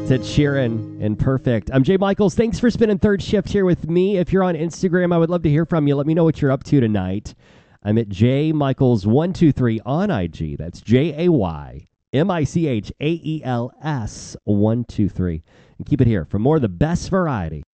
Ted Sheeran and Perfect. I'm Jay Michaels. Thanks for spending third shift here with me. If you're on Instagram, I would love to hear from you. Let me know what you're up to tonight. I'm at Jay Michaels123 on IG. That's JayMichaels123. And keep it here for more of the best variety.